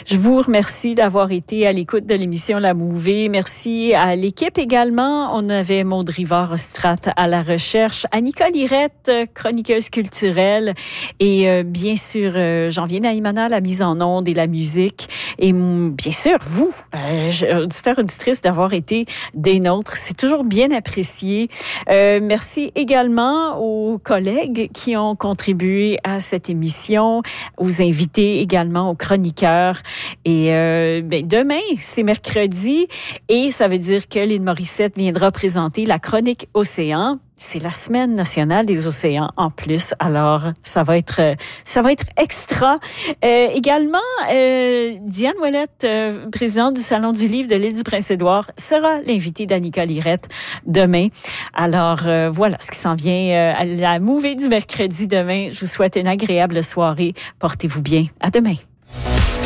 Je vous remercie d'avoir été à l'écoute de l'émission La Mouvée. Merci à l'équipe également. On avait Maud Rivard-Ostrat à la recherche, à Nicole Irette, chroniqueuse culturelle, et bien sûr, Janvier Naïmana, la mise en onde et la musique. Et bien sûr, vous, auditeurs, auditrices, d'avoir été des nôtres. C'est toujours bien apprécié. Merci également aux collègues qui ont contribué à cette émission, aux invités également, aux chroniqueurs. Et demain, c'est mercredi et ça veut dire que Lynn Morissette viendra présenter la chronique Océan. C'est la semaine nationale des océans en plus, alors ça va être extra. Également, Diane Ouellette, présidente du Salon du Livre de l'île du Prince-Édouard, sera l'invitée d'Annika Lirette demain. Alors voilà ce qui s'en vient à la mouvée du mercredi demain. Je vous souhaite une agréable soirée. Portez-vous bien. À demain.